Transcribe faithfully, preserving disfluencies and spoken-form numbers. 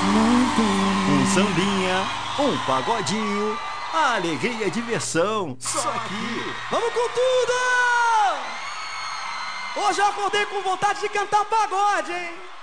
Um sambinha, um pagodinho, alegria, diversão, só aqui. Vamos com tudo! Hoje eu acordei com vontade de cantar pagode, hein?